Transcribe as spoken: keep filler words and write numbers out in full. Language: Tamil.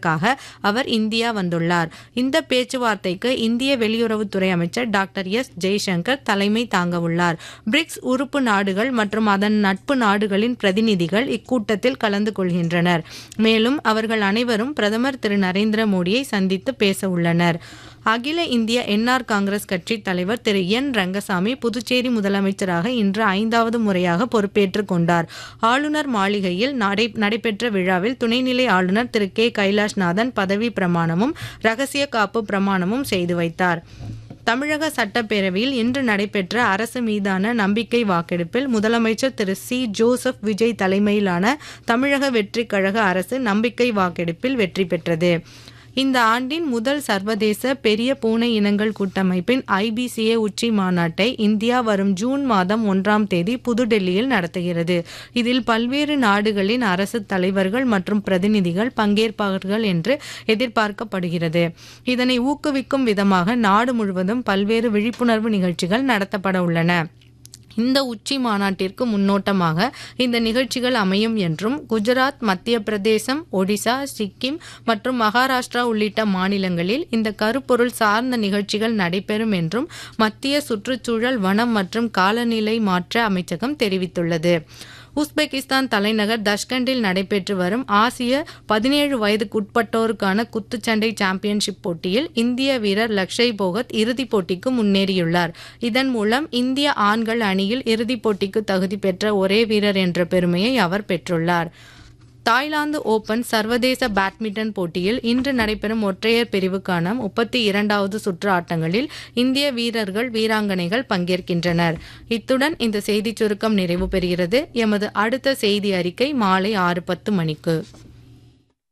பேசுவதற்காக அவர் இந்தியா வந்துள்ளார். இந்த பேச்சுவார்த்தைக்கு இந்திய வெளியுறவுத்துறை அமைச்சர் டாக்டர் எஸ் ஜெய்சங்கர் தலைமை தாங்க உள்ளார். பிரிக்ஸ் உறுப்பு நாடுகள் மற்றும் அதன் நட்பு நாடுகளின் பிரதிநிதிகள் இக்கூட்டத்தில் கலந்து கொள்கின்றனர். மேலும் அவர்கள் அனைவரும் பிரதமர் திரு நரேந்திர மோடியை சந்தித்து பேச உள்ளனர். அகில இந்திய என்ஆர் காங்கிரஸ் கட்சி தலைவர் திரு என் ரங்கசாமி புதுச்சேரி முதலமைச்சராக இன்று ஐந்தாவது முறையாக பொறுப்பேற்றுக் கொண்டார். ஆளுநர் மாளிகையில் நடை நடைபெற்ற விழாவில் துணைநிலை ஆளுநர் திரு கே கைலாஷ்நாதன் பதவி பிரமாணமும் ரகசிய காப்பு பிரமாணமும் செய்து வைத்தார். தமிழக சட்டப்பேரவையில் இன்று நடைபெற்ற அரசு மீதான நம்பிக்கை வாக்கெடுப்பில் முதலமைச்சர் திரு சி ஜோசப் விஜய் தலைமையிலான தமிழக வெற்றி கழக அரசு நம்பிக்கை வாக்கெடுப்பில் வெற்றி பெற்றது. இந்த ஆண்டின் முதல் சர்வதேச பெரிய பூனை இனங்கள் கூட்டமைப்பின் ஐபிசிஏ உச்சி மாநாட்டை இந்தியா வரும் ஜூன் மாதம் ஒன்றாம் தேதி புதுடெல்லியில் நடத்துகிறது. இதில் பல்வேறு நாடுகளின் அரசு தலைவர்கள் மற்றும் பிரதிநிதிகள் பங்கேற்பார்கள் என்று எதிர்பார்க்கப்படுகிறது. இதனை ஊக்குவிக்கும் விதமாக நாடு முழுவதும் பல்வேறு விழிப்புணர்வு நிகழ்ச்சிகள் நடத்தப்பட உள்ளன. இந்த உச்சி மாநாட்டிற்கு முன்னோட்டமாக இந்த நிகழ்ச்சிகள் அமையும் என்றும் குஜராத், மத்திய பிரதேசம், ஒடிசா, சிக்கிம் மற்றும் மகாராஷ்டிரா உள்ளிட்ட மாநிலங்களில் இந்த கருப்பொருள் சார்ந்த நிகழ்ச்சிகள் நடைபெறும் என்றும் மத்திய சுற்றுச்சூழல், வனம் மற்றும் காலநிலை மாற்ற அமைச்சகம் தெரிவித்துள்ளது. உஸ்பெகிஸ்தான் தலைநகர் தஷ்கண்டில் நடைபெற்று வரும் ஆசிய பதினேழு வயதுக்குட்பட்டோருக்கான குத்துச்சண்டை சாம்பியன்ஷிப் போட்டியில் இந்திய வீரர் லக்ஷய் போகத் இறுதிப் போட்டிக்கு முன்னேறியுள்ளார். இதன் மூலம் இந்திய ஆண்கள் அணியில் இறுதிப் போட்டிக்கு தகுதி பெற்ற ஒரே வீரர் என்ற பெருமையை அவர் பெற்றுள்ளார். தாய்லாந்து ஓபன் சர்வதேச பேட்மிண்டன் போட்டியில் இன்று நடைபெறும் ஒற்றையர் பிரிவுக்கான முப்பத்தி இரண்டாவது சுற்று ஆட்டங்களில் இந்திய வீரர்கள், வீராங்கனைகள் பங்கேற்கின்றனர். இத்துடன் இந்த செய்திச் சுருக்கம் நிறைவு பெறுகிறது. எமது அடுத்த செய்தி அறிக்கை மாலை ஆறு பத்து மணிக்கு.